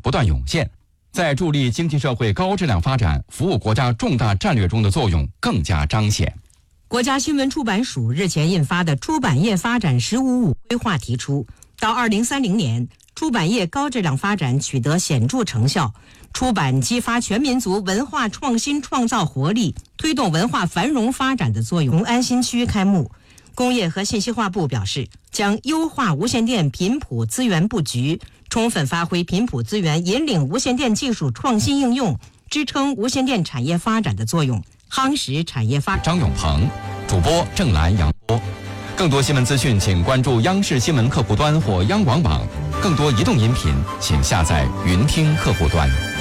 不断涌现，在助力经济社会高质量发展、服务国家重大战略中的作用更加彰显。 国家新闻出版署日前印发的《出版业发展“十五五”规划》提出，到2030年，出版业高质量发展取得显著成效，出版激发全民族文化创新创造活力，推动文化繁荣发展的作用。雄安新区开幕，工业和信息化部表示，将优化无线电频谱资源布局，充分发挥频谱资源引领无线电技术创新应用，支撑无线电产业发展的作用，夯实产业发展。 张永鹏，主播郑兰、杨波。更多新闻资讯，请关注央视新闻客户端或央广网。更多移动音频，请下载云听客户端。